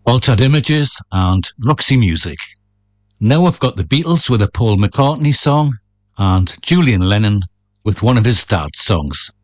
Altered Images and Roxy Music. Now I've got the Beatles with a Paul McCartney song and Julian Lennon with one of his dad's songs.